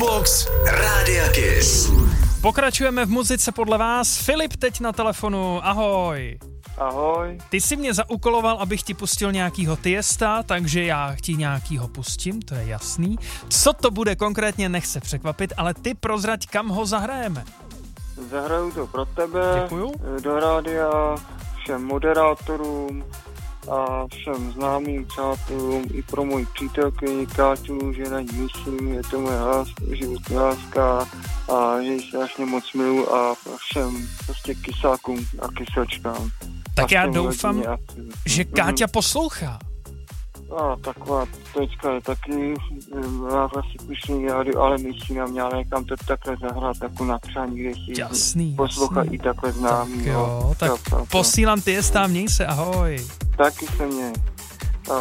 Jukebox Rádia Kiss. Pokračujeme v muzice podle vás. Filip teď na telefonu, ahoj. Ahoj. Ty jsi mě zaúkoloval, abych ti pustil nějakýho Tiesta, takže já ti nějakýho pustím, to je jasný. Co to bude konkrétně, nech se překvapit, ale ty prozrať, kam ho zahrajeme. Zahraju to pro tebe, Děkuju. do rádia, všem moderátorům a všem známým přátelům i pro moji přítelkyni Káťu, že na ní myslím, je to moje životní láska a že ji strašně moc miluji a všem prostě kysákům a kysačkám. Tak a já všem doufám, rodině že Káťa poslouchá. A taková teďka je taky má vlastně puštění rádio, ale myslí na mě, ale někam to takhle zahrát, jako na přání, kde si Jasný, poslouchají jasný. i takhle známý. Tak jo, tak posílám Tiesta, měj se, ahoj. Taky se mě.